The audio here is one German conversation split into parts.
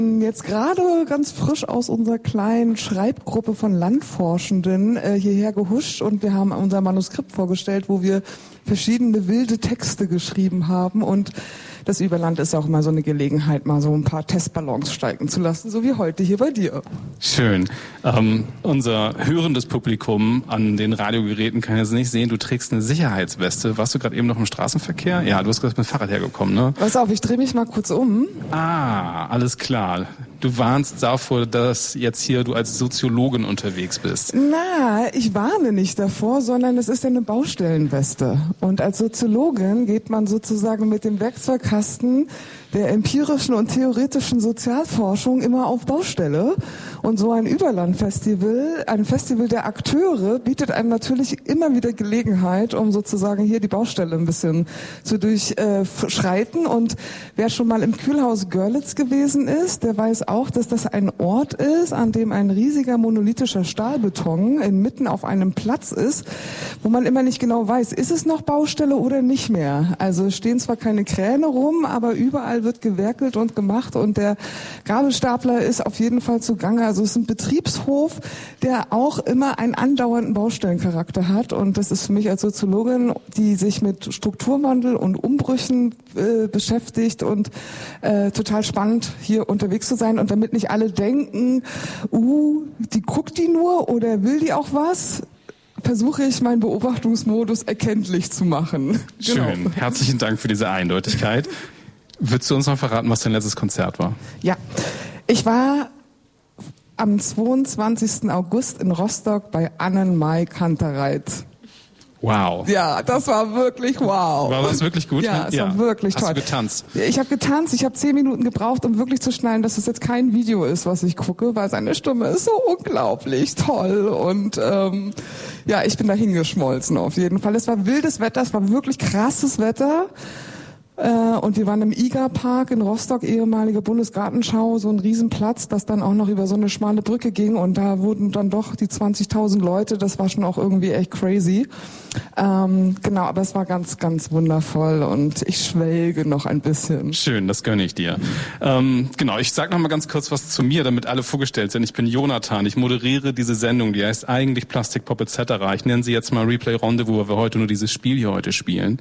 Jetzt gerade ganz frisch aus unserer kleinen Schreibgruppe von Landforschenden hierher gehuscht und wir haben unser Manuskript vorgestellt, wo wir verschiedene wilde Texte geschrieben haben, und das Überland ist auch mal so eine Gelegenheit, mal so ein paar Testballons steigen zu lassen, so wie heute hier bei dir. Schön. Unser hörendes Publikum an den Radiogeräten kann jetzt nicht sehen, du trägst eine Sicherheitsweste. Warst du gerade eben noch im Straßenverkehr? Ja, du hast gerade mit dem Fahrrad hergekommen, ne? Pass auf, ich drehe mich mal kurz um. Ah, alles klar. Du warnst davor, dass jetzt hier du als Soziologin unterwegs bist. Na, ich warne nicht davor, sondern es ist ja eine Baustellenweste. Und als Soziologin geht man sozusagen mit dem Werkzeugkasten der empirischen und theoretischen Sozialforschung immer auf Baustelle. Und so ein Überlandfestival, ein Festival der Akteure, bietet einem natürlich immer wieder Gelegenheit, um sozusagen hier die Baustelle ein bisschen zu durchschreiten. Und wer schon mal im Kühlhaus Görlitz gewesen ist, der weiß auch, dass das ein Ort ist, an dem ein riesiger monolithischer Stahlbeton inmitten auf einem Platz ist, wo man immer nicht genau weiß, ist es noch Baustelle oder nicht mehr. Also es stehen zwar keine Kräne rum, aber überall wird gewerkelt und gemacht, und der Gabelstapler ist auf jeden Fall zugange. Also es ist ein Betriebshof, der auch immer einen andauernden Baustellencharakter hat, und das ist für mich als Soziologin, die sich mit Strukturwandel und Umbrüchen beschäftigt, und total spannend, hier unterwegs zu sein. Und damit nicht alle denken, die guckt die nur oder will die auch was, versuche ich, meinen Beobachtungsmodus erkenntlich zu machen. Schön. Genau. Herzlichen Dank für diese Eindeutigkeit. Würdest du uns noch verraten, was dein letztes Konzert war? Ja, ich war am 22. August in Rostock bei Annenmai Kantereit. Wow. Ja, das war wirklich wow. War das wirklich gut? Ja, es war wirklich toll. Hast du getanzt? Ich habe getanzt. Ich habe 10 Minuten gebraucht, um wirklich zu schnallen, dass es jetzt kein Video ist, was ich gucke, weil seine Stimme ist so unglaublich toll. Und ja, ich bin da hingeschmolzen auf jeden Fall. Es war wildes Wetter, es war wirklich krasses Wetter. Und wir waren im IGA-Park in Rostock, ehemalige Bundesgartenschau, so ein Riesenplatz, das dann auch noch über so eine schmale Brücke ging, und da wurden dann doch die 20.000 Leute, das war schon auch irgendwie echt crazy. Genau, aber es war ganz, ganz wundervoll, und ich schwelge noch ein bisschen. Schön, das gönne ich dir. Genau, ich sag noch mal ganz kurz was zu mir, damit alle vorgestellt sind. Ich bin Jonathan, ich moderiere diese Sendung, die heißt eigentlich Plastikpop etc. Ich nenne sie jetzt mal Replay Rendezvous, weil wir heute nur dieses Spiel hier heute spielen.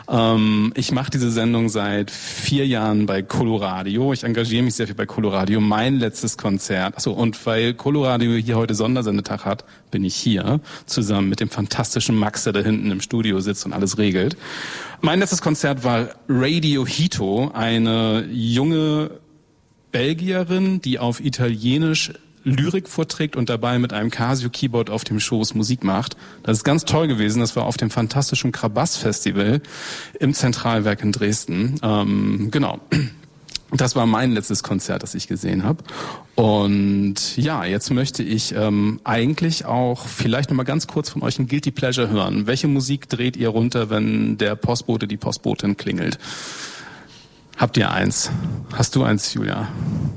Ich mache diese Sendung seit 4 Jahren bei Coloradio. Ich engagiere mich sehr viel bei Coloradio. Mein letztes Konzert, und weil Coloradio hier heute Sondersendetag hat, bin ich hier zusammen mit dem fantastischen Max, der da hinten im Studio sitzt und alles regelt. Mein letztes Konzert war Radio Hito, eine junge Belgierin, die auf Italienisch Lyrik vorträgt und dabei mit einem Casio-Keyboard auf dem Schoß Musik macht. Das ist ganz toll gewesen. Das war auf dem fantastischen Krabass-Festival im Zentralwerk in Dresden. Genau. Das war mein letztes Konzert, das ich gesehen habe. Und ja, jetzt möchte ich eigentlich auch vielleicht noch mal ganz kurz von euch ein Guilty Pleasure hören. Welche Musik dreht ihr runter, wenn der Postbote, die Postbotin klingelt? Habt ihr eins? Hast du eins, Julia?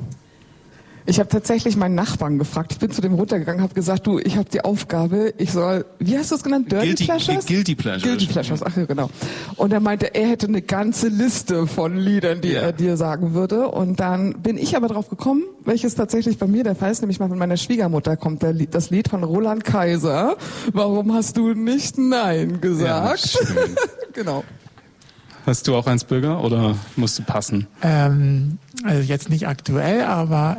Ich habe tatsächlich meinen Nachbarn gefragt. Ich bin zu dem runtergegangen, habe gesagt, du, ich habe die Aufgabe, ich soll, wie hast du es genannt? Dirty Pleasures? Guilty Pleasures. Guilty Pleasures, ach ja, genau. Und er meinte, er hätte eine ganze Liste von Liedern, die er dir sagen würde. Und dann bin ich aber drauf gekommen, welches tatsächlich bei mir der Fall ist, nämlich mal von meiner Schwiegermutter kommt das Lied von Roland Kaiser. Warum hast du nicht Nein gesagt? Ja, schön. Genau. Hast du auch eins, Bürger, oder musst du passen? Also jetzt nicht aktuell, aber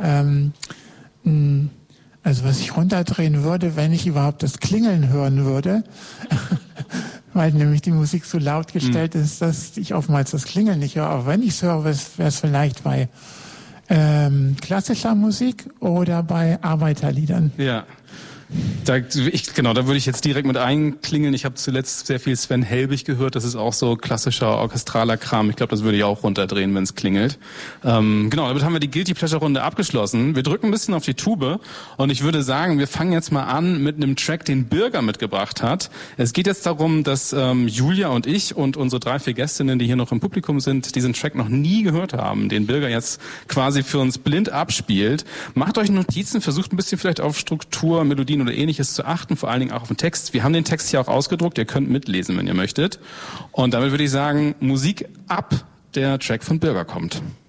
also was ich runterdrehen würde, wenn ich überhaupt das Klingeln hören würde, weil nämlich die Musik so laut gestellt ist, dass ich oftmals das Klingeln nicht höre. Aber wenn ich es höre, wäre es vielleicht bei klassischer Musik oder bei Arbeiterliedern. Ja. Da würde ich jetzt direkt mit einklingeln. Ich habe zuletzt sehr viel Sven Helbig gehört. Das ist auch so klassischer orchestraler Kram. Ich glaube, das würde ich auch runterdrehen, wenn es klingelt. Genau, damit haben wir die Guilty Pleasure Runde abgeschlossen. Wir drücken ein bisschen auf die Tube und ich würde sagen, wir fangen jetzt mal an mit einem Track, den Birger mitgebracht hat. Es geht jetzt darum, dass Julia und ich und unsere 3, 4 Gästinnen, die hier noch im Publikum sind, diesen Track noch nie gehört haben, den Birger jetzt quasi für uns blind abspielt. Macht euch Notizen, versucht ein bisschen vielleicht auf Struktur, Melodien oder Ähnliches zu achten, vor allen Dingen auch auf den Text. Wir haben den Text hier auch ausgedruckt, ihr könnt mitlesen, wenn ihr möchtet. Und damit würde ich sagen, Musik ab, der Track von Birger kommt.